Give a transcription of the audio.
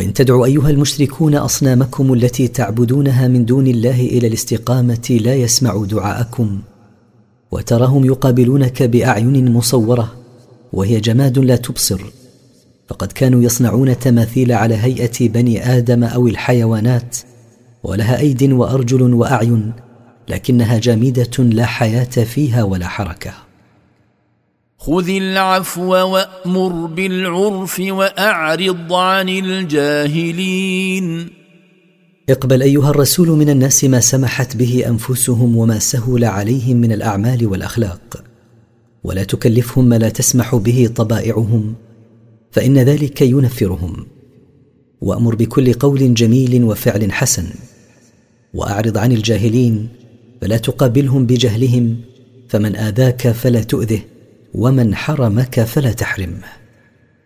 وإن تدعوا أيها المشركون أصنامكم التي تعبدونها من دون الله إلى الاستقامة لا يسمعوا دعاءكم، وتراهم يقابلونك بأعين مصورة وهي جماد لا تبصر، فقد كانوا يصنعون تماثيل على هيئة بني آدم أو الحيوانات، ولها أيد وأرجل وأعين، لكنها جامدة لا حياة فيها ولا حركة. خذ العفو وأمر بالعرف وأعرض عن الجاهلين. اقبل أيها الرسول من الناس ما سمحت به أنفسهم وما سهل عليهم من الأعمال والأخلاق، ولا تكلفهم ما لا تسمح به طبائعهم، فإن ذلك ينفرهم. وأمر بكل قول جميل وفعل حسن، وأعرض عن الجاهلين، فلا تقابلهم بجهلهم، فمن آذاك فلا تؤذه، ومن حرمك فلا تحرمه.